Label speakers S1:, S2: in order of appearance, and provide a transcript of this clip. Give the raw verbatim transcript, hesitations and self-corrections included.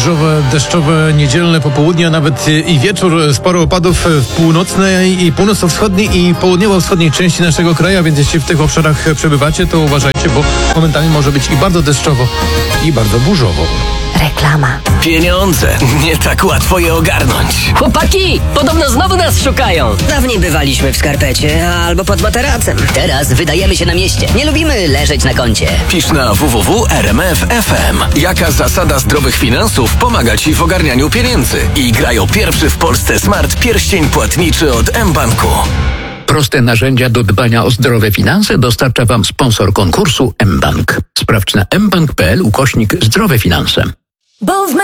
S1: deszczowe, deszczowe niedzielne popołudnie, a nawet i wieczór. Sporo opadów w północnej i północno-wschodniej i południowo-wschodniej części naszego kraju, więc jeśli w tych obszarach przebywacie, to uważajcie, bo momentami może być i bardzo deszczowo, i bardzo burzowo.
S2: Reklama.
S3: Pieniądze. Nie tak łatwo je ogarnąć.
S4: Chłopaki, podobno znowu nas szukają.
S2: Dawniej bywaliśmy w skarpecie albo pod materacem. Teraz wydajemy się na mieście. Nie lubimy leżeć na kącie.
S3: Pisz na w w w kropka r m f kropka f m. Jaka zasada zdrowych finansów pomaga Ci w ogarnianiu pieniędzy? I grają pierwszy w Polsce smart pierścień płatniczy od mBanku.
S5: Proste narzędzia do dbania o zdrowe finanse dostarcza Wam sponsor konkursu mBank. Sprawdź na mbank kropka p l ukośnik zdrowe finanse.
S6: Bo w